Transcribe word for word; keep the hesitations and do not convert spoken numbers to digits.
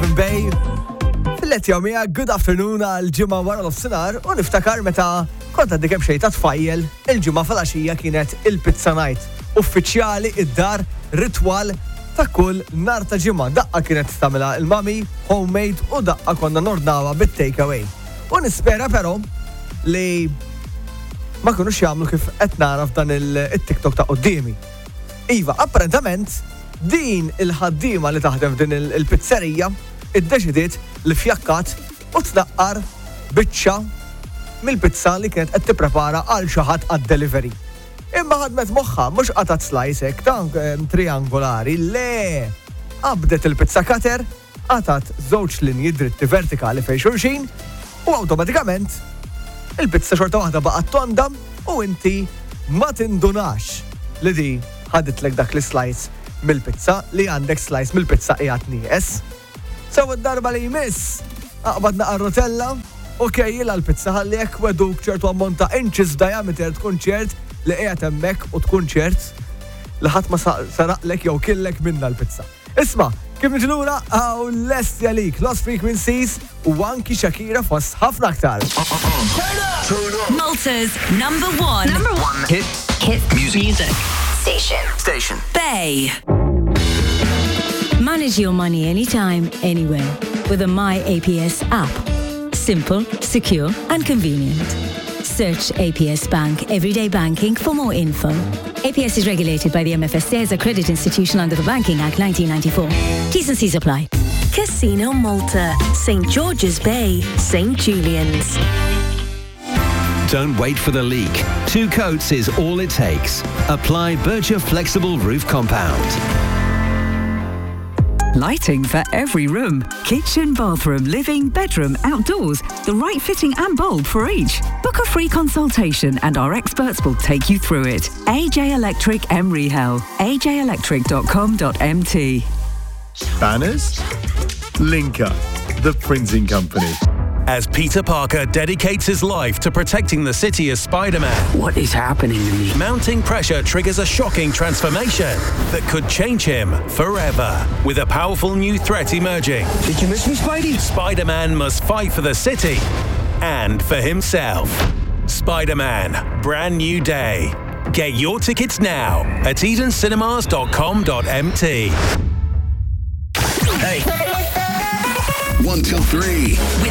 Marvin Bay. Fil-let jomija, good afternoon għal-ġimma wara l-ofsinar u niftakar meta kont għaddi kemm xejn ta' tfajjel il-ġimma fil-għaxija kienet il-pizza night. Uffiċjali id-dar ritwal ta' kull nar ta' ġimma. Daqqa kienet tagħmilha il-mami, homemade u daqqa konna nordnawa bit-take away. U nispera però li ma kunux jagħmlu kif qed nara f'dan il-TikTok ta' qudiemi. Iva, apparentament din il-ħaddiema li taħdem din il-pizzerija iddeċidiet li fjakkat u tnaqqar biċċa mill-pizza li kienet qed tipprepara għal xi ħadd għad-delivery. Imma ħadmet moħħa mhux qatat slice hekk ta' triangolari, le! Qabdet il-pizza cutter, qatat żewġ linji dritti vertikali fejn xulxin u awtomatikament il-pizza xorta waħda baqgħet tonda u inti ma tindunax li di ħaditlek dak l-slice mill-pizza li għandek slice mill-pizza qiegħed nieqes. Sew id-darba li jmiss aqbad naqar rotella u kejjilha l-pizza ħalli hekk weduk ċertu ammont ta' inches diameter tkun ċert li qiegħed hemmhekk u tkun ċert li ħadd ma saraqlek jew killek minna l-pizza. Isma' kif niġlura għaw l-estja lik Lost Frequencies u anki Shakira fost ħafna aktar. Malta's number one. Number one. Hit. Hit music. music. Station. Station. Bay. Manage your money anytime, anywhere with a My A P S app. Simple, secure and convenient. Search A P S Bank Everyday Banking for more info. A P S is regulated by the M F S A as a credit institution under the Banking Act nineteen ninety-four. T's and C's apply. Casino Malta, Saint George's Bay, Saint Julian's. Don't wait for the leak. Two coats is all it takes. Apply Berger Flexible Roof Compound. Lighting for every room. Kitchen, bathroom, living, bedroom, outdoors. The right fitting and bulb for each. Book a free consultation and our experts will take you through it. A J Electric M Rehel. a j electric dot com dot m t. Banners? Linker, the printing company. As Peter Parker dedicates his life to protecting the city as Spider-Man. What is happening to me? Mounting pressure triggers a shocking transformation that could change him forever. With a powerful new threat emerging. Did you miss me, Spidey? Spider-Man must fight for the city and for himself. Spider-Man, brand new day. Get your tickets now at eden cinemas dot com dot m t. Hey. One, two, three. With